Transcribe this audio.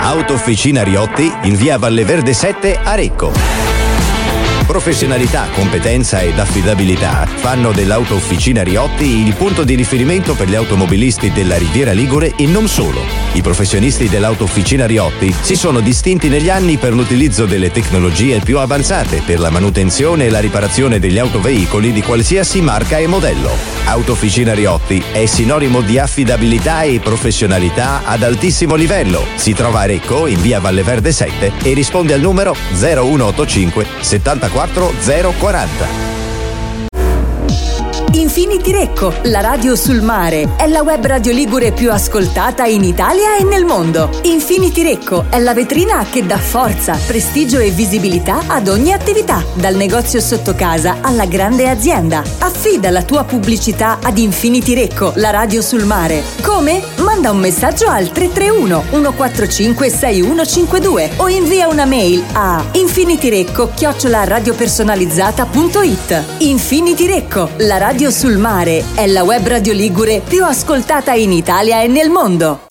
Autofficina Riotti in via Valleverde 7 a Recco. Professionalità, competenza ed affidabilità fanno dell'Autofficina Riotti il punto di riferimento per gli automobilisti della Riviera Ligure e non solo. I professionisti dell'Autofficina Riotti si sono distinti negli anni per l'utilizzo delle tecnologie più avanzate per la manutenzione e la riparazione degli autoveicoli di qualsiasi marca e modello. Autofficina Riotti è sinonimo di affidabilità e professionalità ad altissimo livello. Si trova a Recco in via Valleverde 7 e risponde al numero 0185 74 040. Infinity Recco, la radio sul mare, è la web radio ligure più ascoltata in Italia e nel mondo. Infinity Recco è la vetrina che dà forza, prestigio e visibilità ad ogni attività, dal negozio sotto casa alla grande azienda. Affida la tua pubblicità ad Infinity Recco, la radio sul mare. Come? Manda un messaggio al 331 145 6152 o invia una mail a infinityrecco@radiopersonalizzata.it. Infinity Recco, la radio sul mare, è la web radio ligure più ascoltata in Italia e nel mondo.